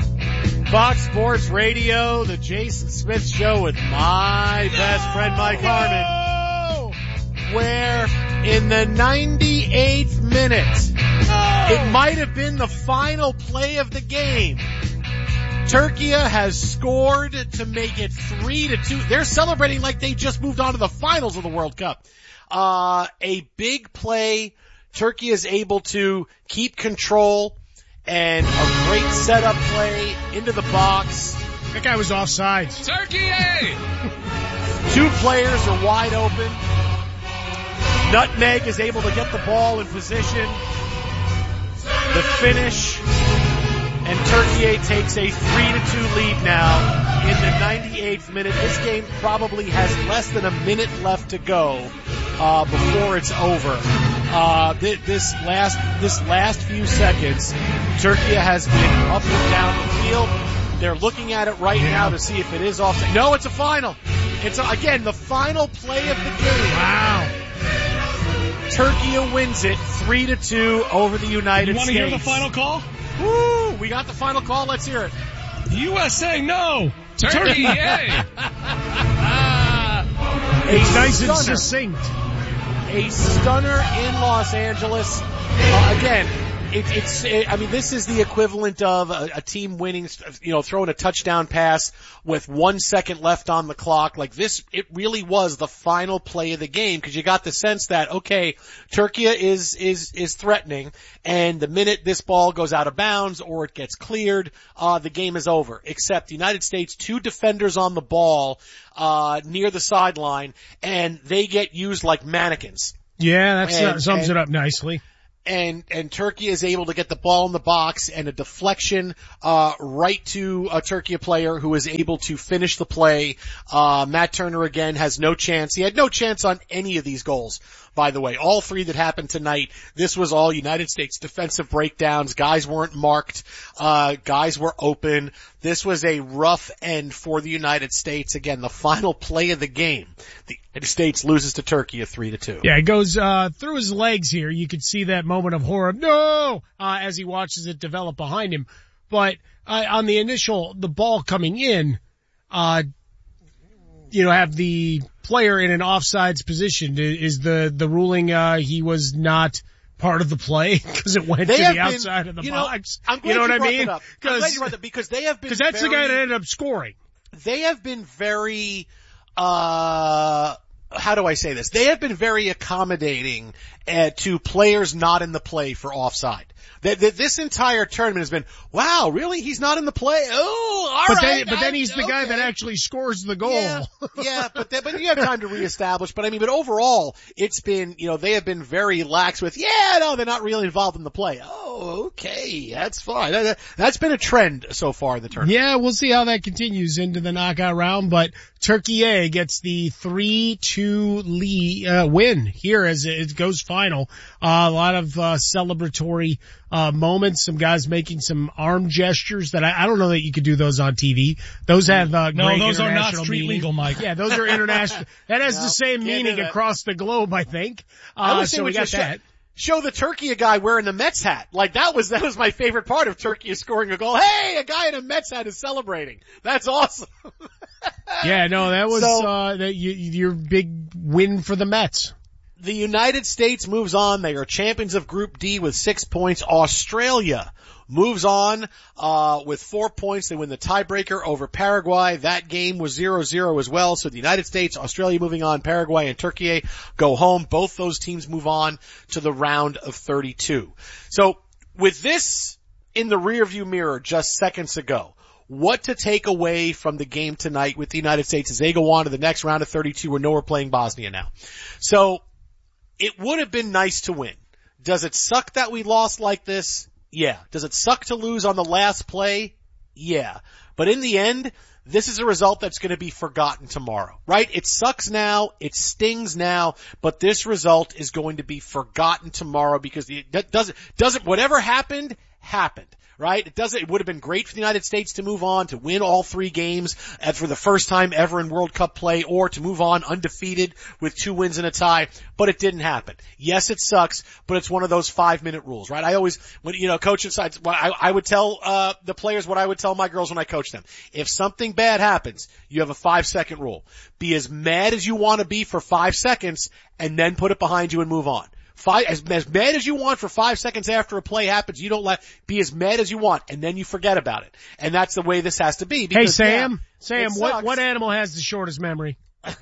Fox Sports Radio, the Jason Smith Show with my best friend Mike Harmon. Where in the ninety-eighth minute, it might have been the final play of the game, Turkey has scored to make it three to two. They're celebrating like they just moved on to the finals of the World Cup. Uh, a big play. Turkey is able to keep control and a great setup play into the box. That guy was offsides. Turkey! Two players are wide open. Nutmeg is able to get the ball in position. The finish. And Turkey takes a three to two lead now in the ninety-eighth minute. This game probably has less than a minute left to go uh, before it's over. Uh, th- this last this last few seconds, Turkey has been up and down the field. They're looking at it right now to see if it is offside. No, it's a final. It's a, again the final play of the game. Wow. Turkey wins it three to two over the United States. You want to hear the final call? Woo! We got the final call. Let's hear it. U S A, no. Turkey, yay! It's nice and succinct. A stunner in Los Angeles. Uh, again, It, it's, it, I mean, this is the equivalent of a, a team winning, you know, throwing a touchdown pass with one second left on the clock. Like this, it really was the final play of the game because you got the sense that, okay, Turkey is, is, is threatening, and the minute this ball goes out of bounds or it gets cleared, uh, the game is over. Except the United States, two defenders on the ball, uh, near the sideline, and they get used like mannequins. Yeah, that and, sums and, it up nicely. And, and Turkey is able to get the ball in the box and a deflection, uh, right to a Turkey player who is able to finish the play. Uh, Matt Turner again has no chance. He had no chance on any of these goals, by the way. All three that happened tonight, this was all United States defensive breakdowns. Guys weren't marked. Uh, guys were open. This was a rough end for the United States. Again, the final play of the game. The United States loses to Turkey at three to two. Yeah, it goes, uh, through his legs here. You could see that moment of horror. No! Uh, as he watches it develop behind him. But, uh, on the initial, the ball coming in, uh, you know, have the player in an offsides position. Is the, the ruling, uh, he was not part of the play because it went they to the been, outside of the you know, box? I'm glad you know you what I brought mean? that up. I'm glad you brought that because they have been Because that's very, the guy that ended up scoring. They have been very, uh, how do I say this? They have been very accommodating uh, to players not in the play for offside. That, that this entire tournament has been, wow, really? He's not in the play? Oh, all but right. Then, but then he's the okay. guy that actually scores the goal. Yeah, yeah but then, but you have time to reestablish. But I mean, but overall, it's been, you know, they have been very lax with, yeah, no, they're not really involved in the play. Oh, okay, that's fine. That, that's been a trend so far in the tournament. Yeah, we'll see how that continues into the knockout round, but Turkey A gets the three two lead, uh, win here as it goes final. Uh, a lot of, uh, celebratory, uh, moments. Some guys making some arm gestures that I, I don't know that you could do those on T V. Those have, uh, no, great those are not international street meaning. legal, Mike. Yeah, those are international. That has No, the same meaning across the globe, I think. Uh, I wish so they we would got just that. Show, show the Turkey a guy wearing the Mets hat. Like that was, that was my favorite part of Turkey is scoring a goal. Hey, a guy in a Mets hat is celebrating. That's awesome. Yeah, no, that was, So- uh, that you, your big win for the Mets. The United States moves on. They are champions of Group D with six points. Australia moves on, uh, with four points. They win the tiebreaker over Paraguay. That game was zero zero as well. So the United States, Australia moving on, Paraguay and Turkey go home. Both those teams move on to the round of thirty-two. So with this in the rearview mirror just seconds ago, what to take away from the game tonight with the United States as they go on to the next round of thirty-two. We know we're playing Bosnia now. So it would have been nice to win. Does it suck that we lost like this? Yeah. Does it suck to lose on the last play? Yeah. But in the end, this is a result that's going to be forgotten tomorrow, right? It sucks now. It stings now, but this result is going to be forgotten tomorrow because it doesn't, doesn't, whatever happened, happened. Right? It doesn't, it would have been great for the United States to move on, to win all three games and for the first time ever in World Cup play, or to move on undefeated with two wins and a tie, but it didn't happen. Yes, it sucks, but it's one of those five minute rules, right? I always, when, you know, coaching sides, I, I would tell, uh, the players what I would tell my girls when I coach them. If something bad happens, you have a five second rule. Be as mad as you want to be for five seconds and then put it behind you and move on. Five, as, as mad as you want for five seconds after a play happens, you don't let, be as mad as you want, and then you forget about it. And that's the way this has to be. Because, hey, Sam, yeah, Sam, what, what animal has the shortest memory?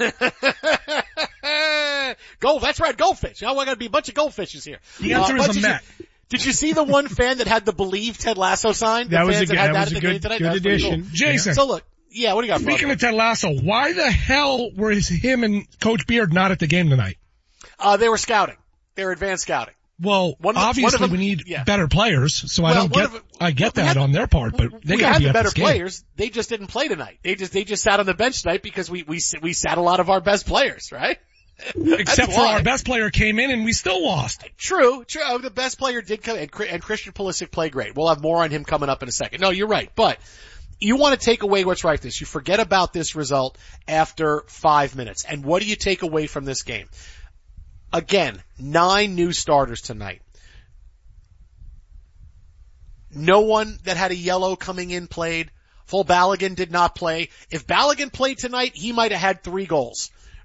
Gold, that's right, goldfish. Now we're going to be a bunch of goldfishes here. The answer uh, is a Met. You, did you see the one fan that had the Believe Ted Lasso sign? That the was a fans good, that, had that that was at a the game good, tonight? good That's pretty addition. cool. Jason. So look, yeah, what do you got? Speaking brother? of Ted Lasso, why the hell was him and Coach Beard not at the game tonight? Uh, they were scouting. They were advanced scouting. Well, One of the- obviously one of them- we need yeah. better players, so I Well, don't one get, of it- I get we that had- on their part, but they we gotta had be the at better this game. players. They just didn't play tonight. They just, they just sat on the bench tonight because we, we, we sat a lot of our best players, right? Except for why. our best player came in and we still lost. True, true. Oh, the best player did come, and, and Christian Pulisic played great. We'll have more on him coming up in a second. No, you're right, but you want to take away what's right. This, you forget about this result after five minutes. And what do you take away from this game? Again, nine new starters tonight. No one that had a yellow coming in played. Full Balogun did not play. If Balogun played tonight, he might have had three goals.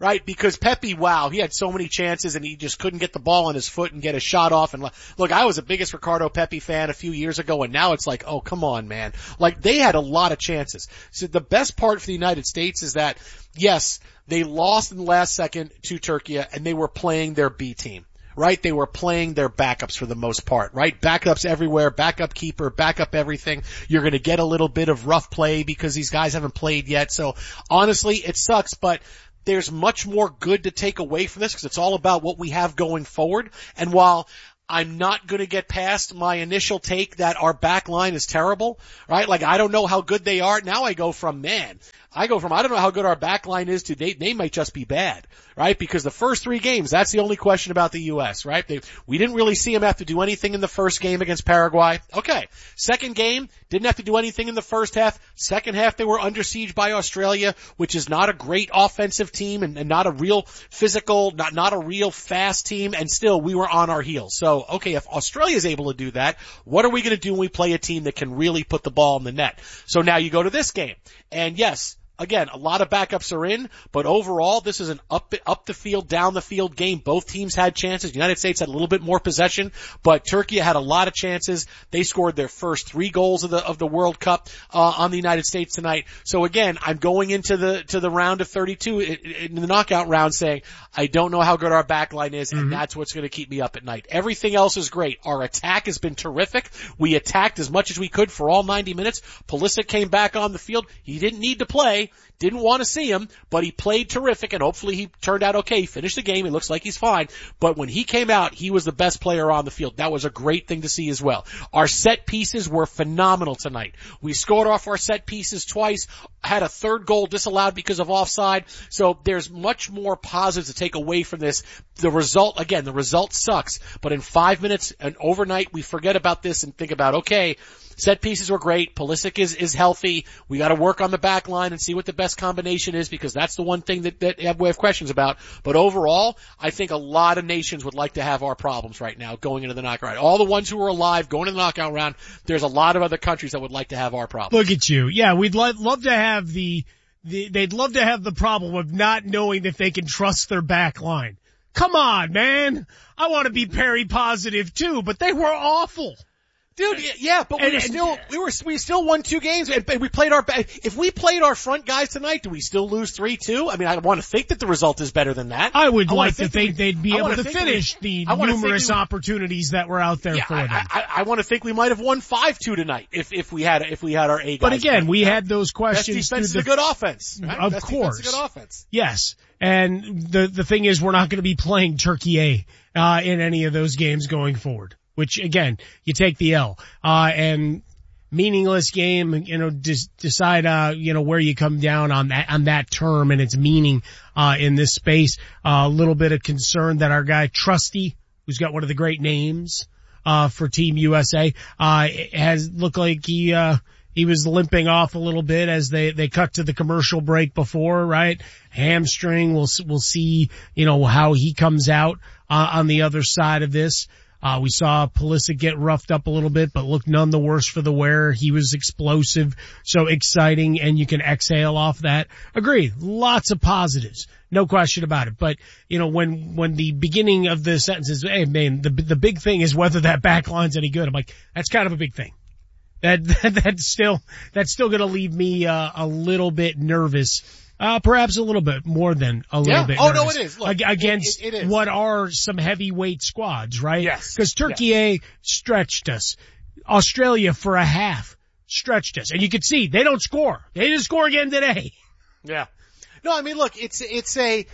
right? Because Pepe, wow, he had so many chances and he just couldn't get the ball on his foot and get a shot off. And look, I was the biggest Ricardo Pepi fan a few years ago, and now it's like, oh, come on, man. Like, they had a lot of chances. So the best part for the United States is that, yes, they lost in the last second to Turkey, and they were playing their B team. Right? They were playing their backups for the most part, right? Backups everywhere, backup keeper, backup everything. You're going to get a little bit of rough play because these guys haven't played yet. So honestly, it sucks, but there's much more good to take away from this because it's all about what we have going forward. And while I'm not going to get past my initial take that our back line is terrible, right? Like, I don't know how good they are. Now I go from, man, I go from, I don't know how good our back line is to they, they might just be bad, right? Because the first three games, that's the only question about the U S, right? They, we didn't really see them have to do anything in the first game against Paraguay. Okay. Second game, didn't have to do anything in the first half. Second half, they were under siege by Australia, which is not a great offensive team and, and not a real physical, not, not a real fast team. And still, we were on our heels. So, okay, if Australia is able to do that, what are we going to do when we play a team that can really put the ball in the net? So now you go to this game. And yes, again, a lot of backups are in, but overall, this is an up, up the field, down the field game. Both teams had chances. The United States had a little bit more possession, but Turkey had a lot of chances. They scored their first three goals of the, of the World Cup, uh, on the United States tonight. So again, I'm going into the, to the round of thirty-two in the knockout round saying, I don't know how good our back line is, and mm-hmm. that's what's going to keep me up at night. Everything else is great. Our attack has been terrific. We attacked as much as we could for all ninety minutes. Pulisic came back on the field. He didn't need to play. Didn't want to see him, but he played terrific, and hopefully he turned out okay. He finished the game. It looks like he's fine. But when he came out, he was the best player on the field. That was a great thing to see as well. Our set pieces were phenomenal tonight. We scored off our set pieces twice, had a third goal disallowed because of offside. So there's much more positives to take away from this. The result, again, the result sucks, but in five minutes and overnight, we forget about this and think about, okay, set pieces were great. Pulisic is, is healthy. We got to work on the back line and see what the best combination is because that's the one thing that, that we have questions about. But overall, I think a lot of nations would like to have our problems right now going into the knockout round. All the ones who are alive going into the knockout round, there's a lot of other countries that would like to have our problems. Look at you. Yeah, we'd lo- love to have the, the, they'd love to have the problem of not knowing if they can trust their back line. Come on, man. I want to be Perry positive too, but they were awful. Dude, yeah, but we and, were still, we were, we still won two games and we played our, if we played our front guys tonight, do we still lose three two? I mean, I want to think that the result is better than that. I would I like think to think we, they'd be able to finish we, the numerous we, opportunities that were out there yeah, for I, them. I, I want to think we might have won five two tonight if, if we had, if we had our A guys. But again, we yeah. had those questions. Best defense is the, a good offense. Right? Of Best course. Defense is a good offense. Yes. And the, the thing is, we're not going to be playing Turkey A, uh, in any of those games going forward. Which again, you take the L, uh, and meaningless game, you know, just decide, uh, you know, where you come down on that, on that term and its meaning, uh, in this space. Uh, a little bit of concern that our guy Trusty, who's got one of the great names, uh, for Team U S A, uh, has looked like he, uh, he was limping off a little bit as they, they cut to the commercial break before, right? Hamstring. We'll, we'll see, you know, how he comes out, uh, on the other side of this. Uh, we saw Pulisic get roughed up a little bit, but looked none the worse for the wear. He was explosive, so exciting, and you can exhale off that. Agreed. Lots of positives. No question about it. But, you know, when, when the beginning of the sentence is, hey man, the, the big thing is whether that back line's any good. I'm like, that's kind of a big thing. That, that that's still, that's still gonna leave me, uh, a little bit nervous. Uh, perhaps a little bit more than a little yeah. bit. Oh, nervous. no, it is. Look, against it, it is. what are some heavyweight squads, right? Yes. Because Turkey yes. A stretched us. Australia for a half stretched us. And you can see they don't score. They didn't score again today. Yeah. No, I mean, look, it's, it's a,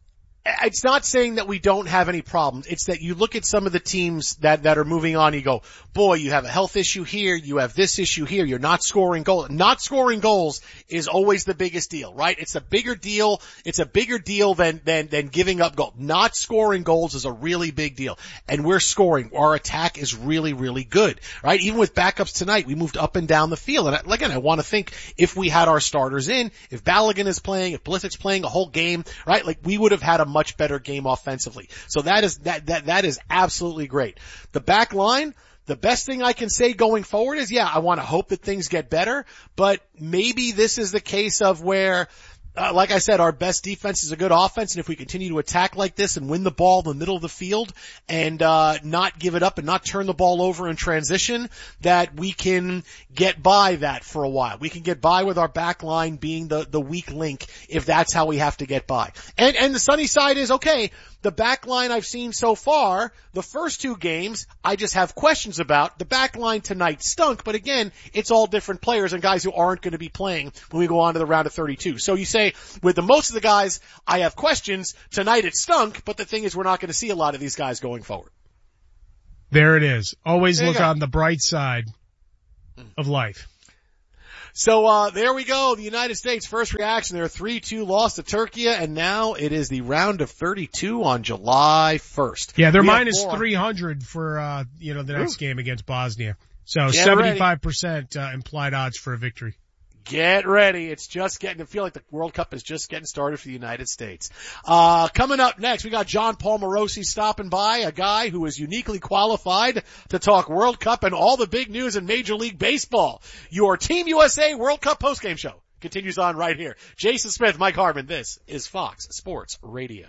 it's not saying that we don't have any problems. It's that you look at some of the teams that, that are moving on, you go, boy, you have a health issue here, you have this issue here, you're not scoring goals. Not scoring goals is always the biggest deal, right? It's a bigger deal, it's a bigger deal than, than, than giving up goals. Not scoring goals is a really big deal. And we're scoring. Our attack is really, really good, right? Even with backups tonight, we moved up and down the field. And I, again, I want to think if we had our starters in, if Balogun is playing, if Pulisic's playing a whole game, right? Like we would have had a much better game offensively. So that is, that, that, that is absolutely great. The back line, the best thing I can say going forward is, yeah, I want to hope that things get better, but maybe this is the case of where Uh, like I said, our best defense is a good offense, and if we continue to attack like this and win the ball in the middle of the field and uh not give it up and not turn the ball over in transition, that we can get by that for a while. We can get by with our back line being the the weak link if that's how we have to get by. And and the sunny side is, okay, the back line I've seen so far, the first two games, I just have questions about. The back line tonight stunk, but again, it's all different players and guys who aren't going to be playing when we go on to the round of thirty-two. So you say, with the most of the guys, I have questions. Tonight it stunk, but the thing is we're not going to see a lot of these guys going forward. There it is. Always There you look go. on the bright side of life. So, uh, there we go. The United States first reaction. Their three two loss to Turkey, and now it is the round of thirty-two on July first. Yeah, they're We have minus more. three hundred for, uh, you know, the next Ooh. game against Bosnia. So Get seventy-five percent uh, implied odds for a victory. Get ready. It's just getting to feel like the World Cup is just getting started for the United States. Uh, coming up next, we got John Paul Morosi stopping by, a guy who is uniquely qualified to talk World Cup and all the big news in Major League Baseball. Your Team U S A World Cup postgame show continues on right here. Jason Smith, Mike Harmon. This is Fox Sports Radio.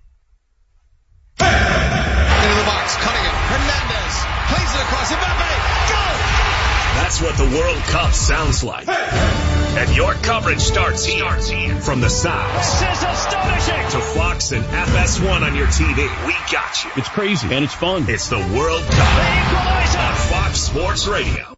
Into the box, Cunningham, Hernandez, plays it across, Mbappe, go! That's what the World Cup sounds like. And your coverage starts here. From the South. This is astonishing! To Fox and F S one on your T V. We got you. It's crazy and it's fun. It's the World Cup on Fox Sports Radio.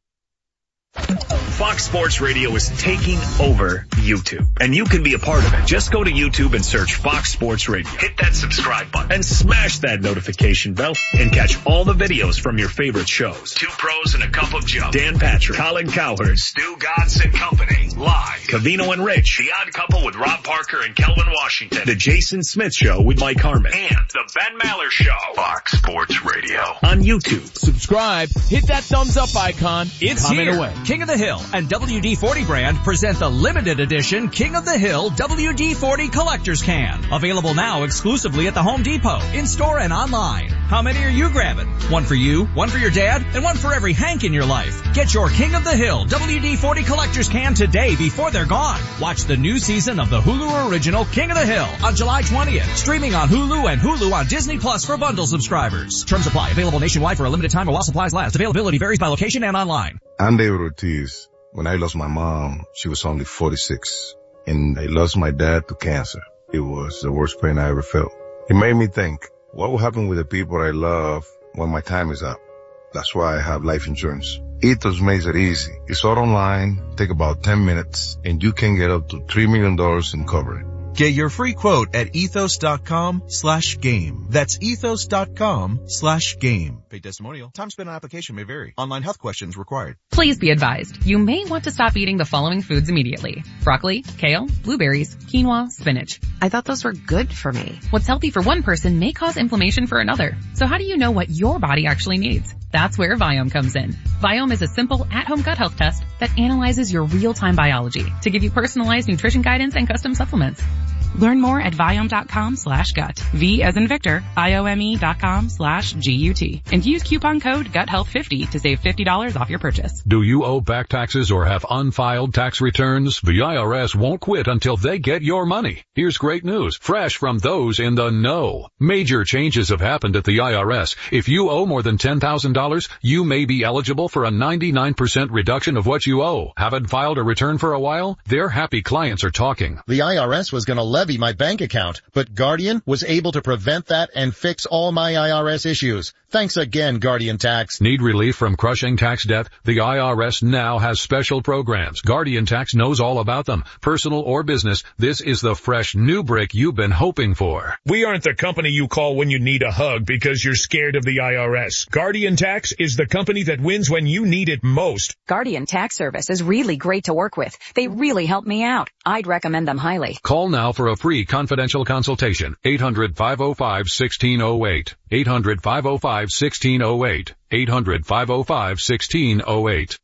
Fox Sports Radio is taking over YouTube, and you can be a part of it. Just go to YouTube and search Fox Sports Radio. Hit that subscribe button and smash that notification bell and catch all the videos from your favorite shows. Two Pros and a Cup of Joe. Dan Patrick, Colin Cowherd, Stu Godson and Company. Live. Cavino and Rich. The Odd Couple with Rob Parker and Kelvin Washington. The Jason Smith Show with Mike Harmon. And the Ben Maller Show. Fox Sports Radio. On YouTube. Subscribe, hit that thumbs up icon, It's comment here. away. King of the Hill and W D forty brand present the limited edition King of the Hill W D forty Collector's Can. Available now exclusively at the Home Depot, in-store and online. How many are you grabbing? One for you, one for your dad, and one for every Hank in your life. Get your King of the Hill W D forty Collector's Can today before they're gone. Watch the new season of the Hulu original King of the Hill on July twentieth. Streaming on Hulu and Hulu on Disney Plus for bundle subscribers. Terms apply. Available nationwide for a limited time or while supplies last. Availability varies by location and online. I'm David Ortiz. When I lost my mom, she was only forty-six, and I lost my dad to cancer. It was the worst pain I ever felt. It made me think, what will happen with the people I love when my time is up? That's why I have life insurance. Ethos makes it easy. It's all online, take about ten minutes, and you can get up to three million dollars in coverage. Get your free quote at ethos.com slash game. That's ethos.com slash game. Paid testimonial. Time spent on application may vary. Online health questions required. Please be advised, you may want to stop eating the following foods immediately. Broccoli, kale, blueberries, quinoa, spinach. I thought those were good for me. What's healthy for one person may cause inflammation for another. So how do you know what your body actually needs? That's where Viome comes in. Viome is a simple at-home gut health test that analyzes your real-time biology to give you personalized nutrition guidance and custom supplements. Learn more at Viome.com slash gut. V as in Victor, I-O-M-E dot com slash G-U-T. And use coupon code gut health fifty to save fifty dollars off your purchase. Do you owe back taxes or have unfiled tax returns? The I R S won't quit until they get your money. Here's great news, fresh from those in the know. Major changes have happened at the I R S. If you owe more than ten thousand dollars, you may be eligible for a ninety-nine percent reduction of what you owe. Haven't filed a return for a while? Their happy clients are talking. The I R S was going to levy my bank account, but Guardian was able to prevent that and fix all my I R S issues. Thanks again, Guardian Tax. Need relief from crushing tax debt? The I R S now has special programs. Guardian Tax knows all about them. Personal or business, this is the fresh new brick you've been hoping for. We aren't the company you call when you need a hug because you're scared of the I R S. Guardian Tax is the company that wins when you need it most. Guardian Tax Service is really great to work with. They really helped me out. I'd recommend them highly. Call now for a free confidential consultation. eight hundred, five oh five, one six oh eight. eight hundred, five oh five, one six oh eight. eight hundred, five oh five, one six oh eight.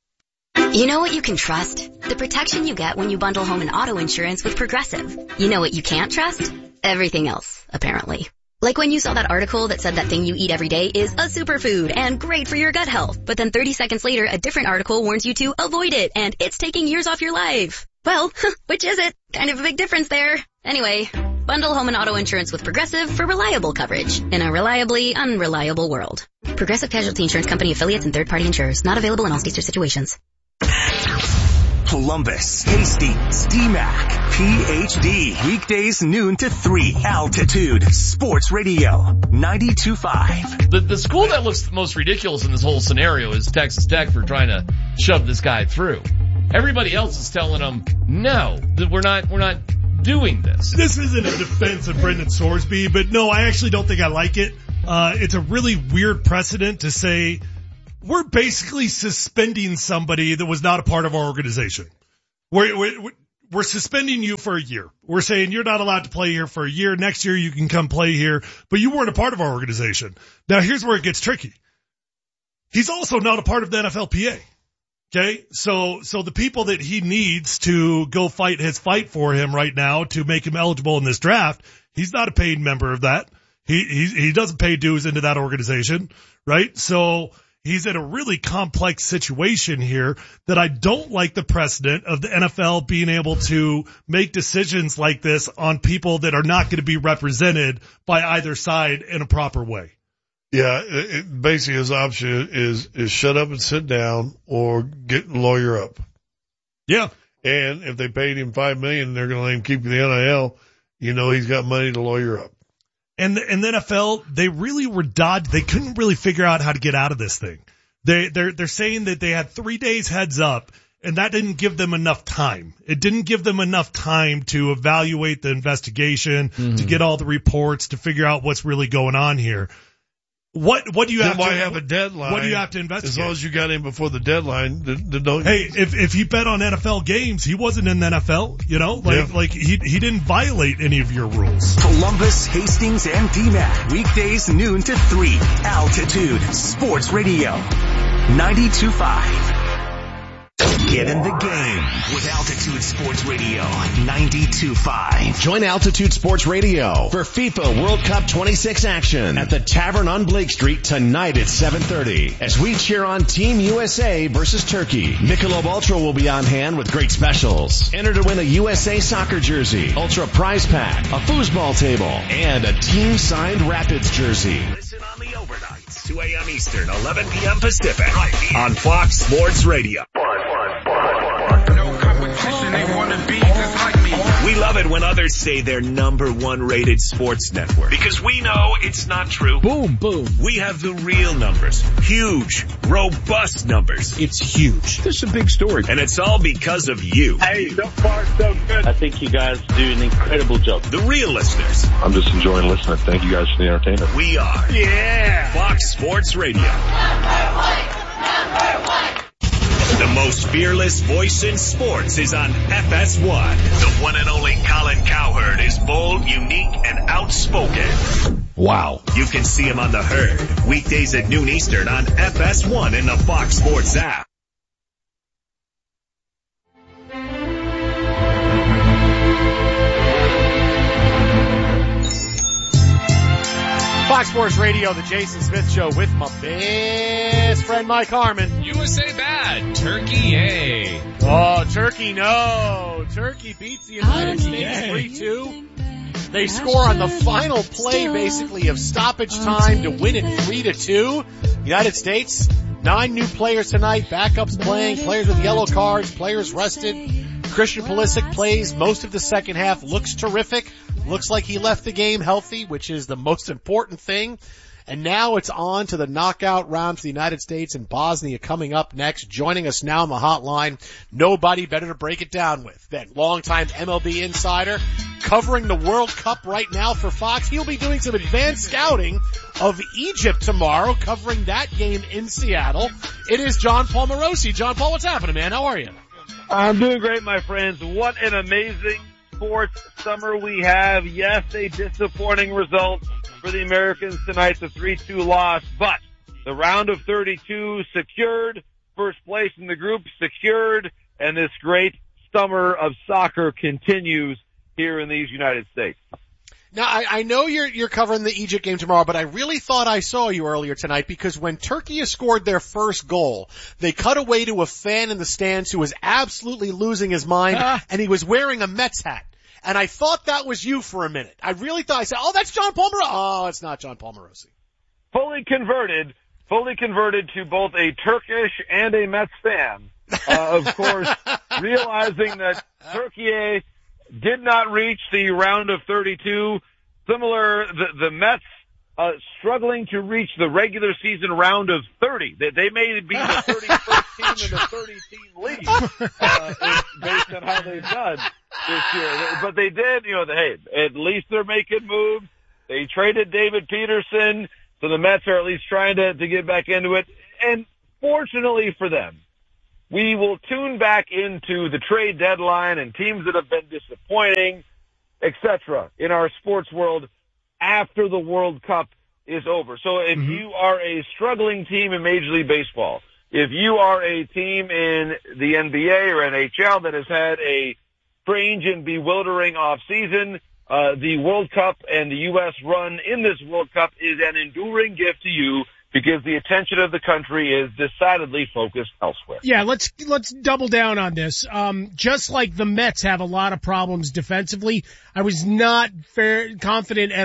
You know what you can trust? The protection you get when you bundle home and auto insurance with Progressive. You know what you can't trust? Everything else, apparently. Like when you saw that article that said that thing you eat every day is a superfood and great for your gut health. But then thirty seconds later, a different article warns you to avoid it and it's taking years off your life. Well, which is it? Kind of a big difference there. Anyway, bundle home and auto insurance with Progressive for reliable coverage in a reliably unreliable world. Progressive Casualty Insurance Company affiliates and third-party insurers. Not available in all states or situations. Columbus, Hastings, D MAC, P H D. Weekdays noon to three. Altitude Sports Radio ninety-two point five. The, the school that looks the most ridiculous in this whole scenario is Texas Tech for trying to shove this guy through. Everybody else is telling them, no, that we're not, we're not doing this. This isn't a defense of Brendan Sorsby, but no, I actually don't think I like it. Uh, it's a really weird precedent to say we're basically suspending somebody that was not a part of our organization. We're, we're, we're suspending you for a year. We're saying you're not allowed to play here for a year. Next year you can come play here, but you weren't a part of our organization. Now here's where it gets tricky. He's also not a part of the N F L P A. Okay, so so the people that he needs to go fight his fight for him right now to make him eligible in this draft, he's not a paid member of that. He he he doesn't pay dues into that organization, right? So he's in a really complex situation here that I don't like the precedent of the N F L being able to make decisions like this on people that are not going to be represented by either side in a proper way. Yeah, it, it, basically his option is, is shut up and sit down or get lawyer up. Yeah. And if they paid him five million dollars, they're going to let him keep the N I L, you know, he's got money to lawyer up. And the, and the N F L, they really were dodged. They couldn't really figure out how to get out of this thing. They, they're, they're saying that they had three days heads up, and that didn't give them enough time. It didn't give them enough time to evaluate the investigation, mm-hmm. to get all the reports, to figure out what's really going on here. What what do you then have why to have a deadline? What do you have to investigate? As long as you got in before the deadline, then, then don't. Hey, if if he bet on N F L games, he wasn't in the N F L. You know, like Yeah. like he he didn't violate any of your rules. Columbus, Hastings, and D MAC. Weekdays noon to three. Altitude Sports Radio ninety-two point five. Get in the game with Altitude Sports Radio ninety-two point five. Join Altitude Sports Radio for FIFA World Cup twenty-six action at the Tavern on Blake Street tonight at seven thirty as we cheer on Team U S A versus Turkey. Michelob Ultra will be on hand with great specials. Enter to win a U S A soccer jersey, Ultra prize pack, a foosball table, and a team-signed Rapids jersey. Listen on the overnights, two a.m. Eastern, eleven p.m. Pacific, right here on Fox Sports Radio. We love it when others say they're number one rated sports network because we know it's not true. Boom, boom. We have the real numbers. Huge, robust numbers. It's huge. This is a big story. And it's all because of you. Hey, so far so good. I think you guys do an incredible job. The real listeners. I'm just enjoying listening. Thank you guys for the entertainment. We are. Yeah. Fox Sports Radio. Number one. Number one. The most fearless voice in sports is on F S one. The one and only Colin Cowherd is bold, unique, and outspoken. Wow. You can see him on The Herd, weekdays at noon Eastern on F S one in the Fox Sports app. Fox Sports Radio, the Jason Smith Show with my best friend Mike Harmon. U S A bad, Turkey yay. Oh, Turkey no. Turkey beats the United States three two. They score on the final play basically of stoppage time to win it three to two. United States, nine new players tonight, backups playing, players with yellow cards, players rested. Christian Pulisic plays most of the second half, looks terrific. Looks like he left the game healthy, which is the most important thing. And now it's on to the knockout round for the United States and Bosnia coming up next. Joining us now on the hotline, nobody better to break it down with than longtime M L B insider covering the World Cup right now for Fox. He'll be doing some advanced scouting of Egypt tomorrow, covering that game in Seattle. It is John Paul Morosi. John Paul, what's happening, man? How are you? I'm doing great, my friends. What an amazing sports summer we have. Yes, a disappointing result for the Americans tonight, the three two loss, but the round of thirty-two secured, first place in the group secured, and this great summer of soccer continues here in these United States. Now, I, I know you're, you're covering the Egypt game tomorrow, but I really thought I saw you earlier tonight because when Turkey has scored their first goal, they cut away to a fan in the stands who was absolutely losing his mind, ah. and he was wearing a Mets hat. And I thought that was you for a minute. I really thought, I said, oh, that's John Palmerosi. Oh, it's not John Palmerosi. Fully converted, fully converted to both a Turkish and a Mets fan. Uh, of course, realizing that Turkey did not reach the round of thirty-two. Similar, the, the Mets uh, struggling to reach the regular season round of thirty. They, they may be the thirty-first team in the thirty-team league uh, based on how they've done this year. But they did, you know, hey, at least they're making moves. They traded David Peterson, so the Mets are at least trying to, to get back into it. And fortunately for them, we will tune back into the trade deadline and teams that have been disappointing, et cetera, in our sports world after the World Cup is over. So if mm-hmm. you are a struggling team in Major League Baseball, if you are a team in the N B A or N H L that has had a strange and bewildering offseason, uh, the World Cup and the U S run in this World Cup is an enduring gift to you, because the attention of the country is decidedly focused elsewhere. Yeah, let's let's double down on this. Um, just like the Mets have a lot of problems defensively, I was not fair, confident at